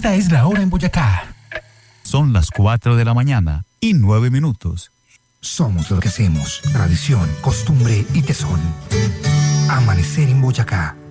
Esta es la hora en Boyacá. Son las 4:09 Somos lo que hacemos, tradición, costumbre y tesón. Amanecer en Boyacá,